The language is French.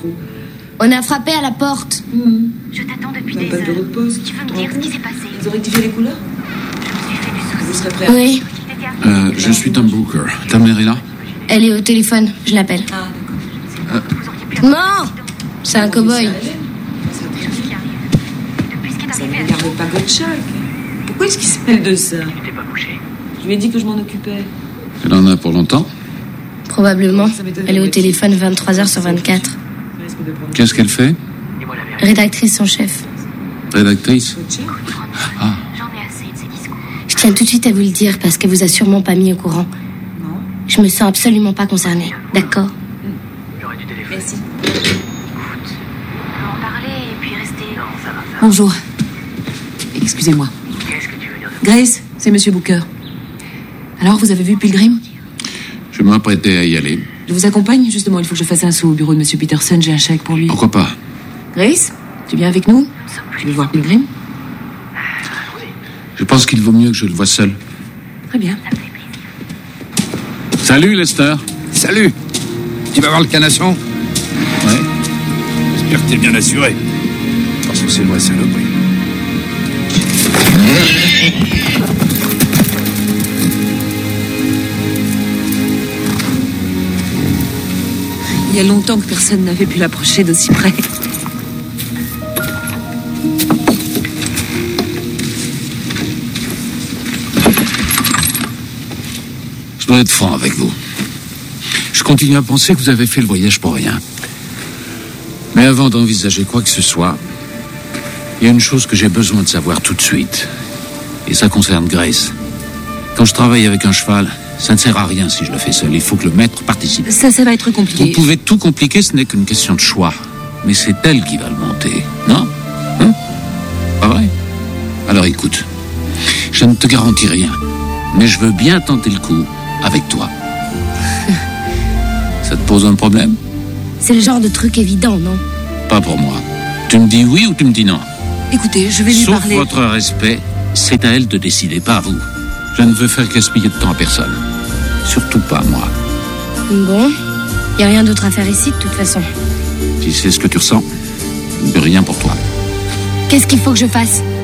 trop. On a frappé à la porte. Je t'attends depuis On des n'a pas de bureau heures. de poste. Tu veux me dire ce qui s'est passé? Ils ont rectifié les couleurs? Je me suis fait du souci. Vous serez prêt? Oui, Je suis Tom Booker. Ta mère est là? elle est au téléphone, je l'appelle. Ah, d'accord. Non, c'est un cow-boy. Ça ne regarde pas Gottschalk. Pourquoi est-ce qu'il se mêle de ça? Je lui ai dit que je m'en occupais. Elle en a pour longtemps? Probablement. Elle est au téléphone 23h sur 24. Ça risque de prendre Qu'est-ce qu'elle fait? Rédactrice en chef. Rédactrice? Gottschalk. Ah, J'en ai assez de ces discours. Je tiens tout de suite à vous le dire parce qu'elle vous a sûrement pas mis au courant. Non. Je me sens absolument pas concernée. D'accord? Merci. On peut en parler et puis rester. Bonjour. Excusez-moi. Qu'est-ce que tu veux dire? Grace, c'est Monsieur Booker. Alors, vous avez vu Pilgrim? je m'apprêtais à y aller. Je vous accompagne, justement. Il faut que je fasse un saut au bureau de Monsieur Peterson. J'ai un chèque pour lui. Pourquoi pas? Grace, tu viens avec nous? Tu veux voir Pilgrim? Je pense qu'il vaut mieux que je le voie seul. Très bien. Salut, Lester. Salut. Tu vas voir le canasson? Ouais. J'espère que t'es bien assuré. Parce que c'est une vraie saloperie. Il y a longtemps que personne n'avait pu l'approcher d'aussi près. Je dois être franc avec vous. Je continue à penser que vous avez fait le voyage pour rien. Mais avant d'envisager quoi que ce soit, il y a une chose que j'ai besoin de savoir tout de suite. Et ça concerne Grace. Quand je travaille avec un cheval, ça ne sert à rien si je le fais seul. Il faut que le maître participe. Ça va être Vous compliqué. pouvez tout compliquer, ce n'est qu'une question de choix. Mais c'est elle qui va le monter, non? Pas vrai? Alors écoute, je ne te garantis rien, mais je veux bien tenter le coup avec toi. Ça te pose un problème? C'est le genre de truc évident, non? Pas pour moi. Tu me dis oui ou tu me dis non? Écoutez, je vais lui Sauf parler. votre respect, c'est à elle de décider, pas à vous. Je ne veux faire gaspiller de temps à personne. Surtout pas moi. Bon, y a rien d'autre à faire ici de toute façon. Si c'est ce que tu ressens, je ne veux rien pour toi. Qu'est-ce qu'il faut que je fasse?